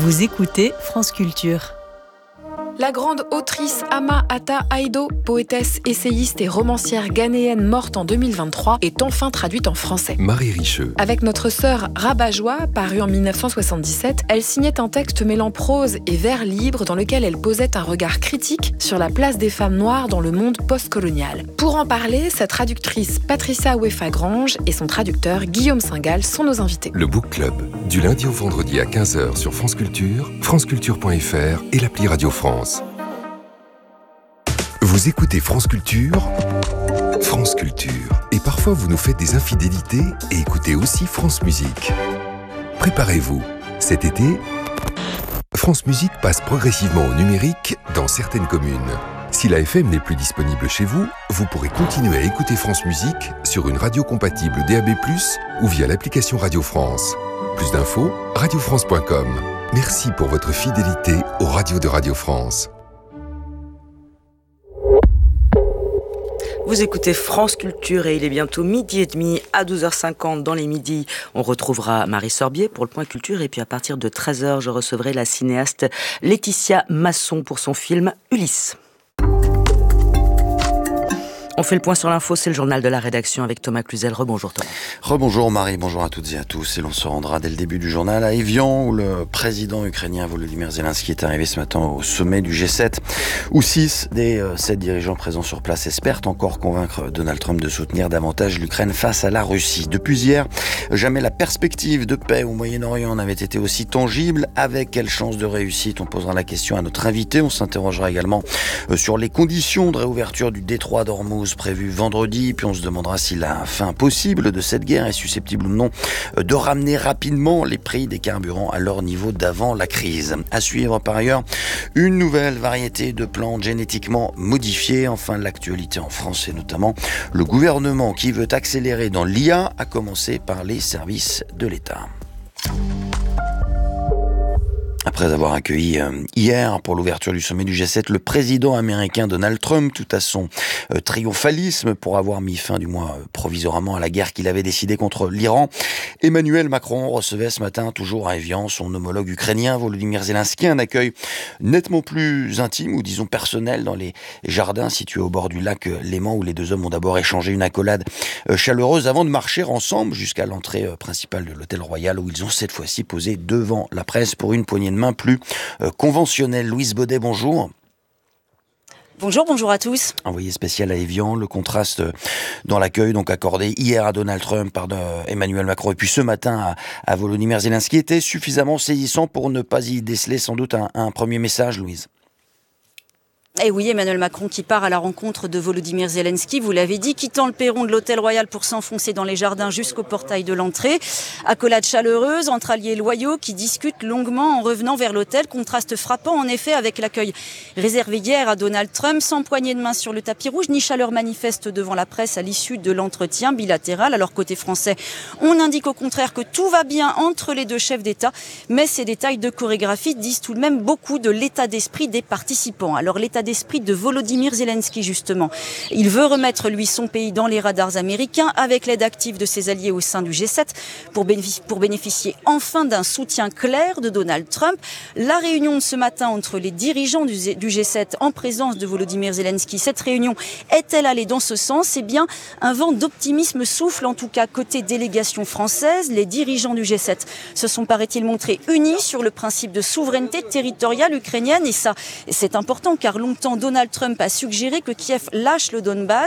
Vous écoutez France Culture. La grande autrice Ama Ata Aidoo, poétesse, essayiste et romancière ghanéenne morte en 2023, est enfin traduite en français. Marie Richeux. Avec Notre sœur Rabat-Joie, paru en 1977, elle signait un texte mêlant prose et vers libre dans lequel elle posait un regard critique sur la place des femmes noires dans le monde post-colonial. Pour en parler, sa traductrice Patricia Ouefa-Grange et son traducteur Guillaume Singal sont nos invités. Le Book Club, du lundi au vendredi à 15h sur France Culture, franceculture.fr et l'appli Radio France. Vous écoutez France Culture, France Culture. Et parfois vous nous faites des infidélités et écoutez aussi France Musique. Préparez-vous, cet été, France Musique passe progressivement au numérique dans certaines communes. Si la FM n'est plus disponible chez vous, vous pourrez continuer à écouter France Musique sur une radio compatible DAB+, ou via l'application Radio France. Plus d'infos, radiofrance.com. Merci pour votre fidélité aux radios de Radio France. Vous écoutez France Culture et il est bientôt 12h30 à 12h50 dans les midis. On retrouvera Marie Sorbier pour le Point Culture et puis à partir de 13h, je recevrai la cinéaste Laetitia Masson pour son film Ulysse. On fait le point sur l'info, c'est le journal de la rédaction avec Thomas Cluzel. Rebonjour Thomas. Rebonjour Marie, bonjour à toutes et à tous. Et l'on se rendra dès le début du journal à Évian, où le président ukrainien Volodymyr Zelensky est arrivé ce matin au sommet du G7, où 6 des 7 dirigeants présents sur place espèrent encore convaincre Donald Trump de soutenir davantage l'Ukraine face à la Russie. Depuis hier, jamais la perspective de paix au Moyen-Orient n'avait été aussi tangible. Avec quelle chance de réussite? On posera la question à notre invité. On s'interrogera également sur les conditions de réouverture du détroit d'Ormuz prévu vendredi, puis on se demandera si la fin possible de cette guerre est susceptible ou non de ramener rapidement les prix des carburants à leur niveau d'avant la crise. À suivre par ailleurs une nouvelle variété de plantes génétiquement modifiées. Enfin, l'actualité en France et notamment le gouvernement qui veut accélérer dans l'IA, à commencer par les services de l'État. Après avoir accueilli hier pour l'ouverture du sommet du G7 le président américain Donald Trump, tout à son triomphalisme pour avoir mis fin du moins provisoirement à la guerre qu'il avait décidée contre l'Iran, Emmanuel Macron recevait ce matin toujours à Évian son homologue ukrainien Volodymyr Zelensky, un accueil nettement plus intime ou disons personnel dans les jardins situés au bord du lac Léman où les deux hommes ont d'abord échangé une accolade chaleureuse avant de marcher ensemble jusqu'à l'entrée principale de l'hôtel Royal où ils ont cette fois-ci posé devant la presse pour une poignée de main plus conventionnelle. Louise Baudet, bonjour. Bonjour à tous. Envoyé spécial à Évian, le contraste dans l'accueil donc accordé hier à Donald Trump par Emmanuel Macron et puis ce matin à Volodymyr Zelensky était suffisamment saisissant pour ne pas y déceler sans doute un premier message, Louise. Et oui, Emmanuel Macron qui part à la rencontre de Volodymyr Zelensky, vous l'avez dit, quittant le perron de l'hôtel Royal pour s'enfoncer dans les jardins jusqu'au portail de l'entrée. Accolade chaleureuse entre alliés loyaux qui discutent longuement en revenant vers l'hôtel. Contraste frappant en effet avec l'accueil réservé hier à Donald Trump, sans poignée de main sur le tapis rouge, ni chaleur manifeste devant la presse à l'issue de l'entretien bilatéral. Alors côté français, on indique au contraire que tout va bien entre les deux chefs d'État, mais ces détails de chorégraphie disent tout de même beaucoup de l'état d'esprit des participants. Alors l'état d'esprit de Volodymyr Zelensky, justement. Il veut remettre, lui, son pays dans les radars américains avec l'aide active de ses alliés au sein du G7 pour bénéficier enfin d'un soutien clair de Donald Trump. La réunion de ce matin entre les dirigeants du G7 en présence de Volodymyr Zelensky, cette réunion est-elle allée dans ce sens? Eh bien, un vent d'optimisme souffle, en tout cas côté délégation française. Les dirigeants du G7 se sont, paraît-il, montrés unis sur le principe de souveraineté territoriale ukrainienne et ça, c'est important car longtemps Donald Trump a suggéré que Kiev lâche le Donbass.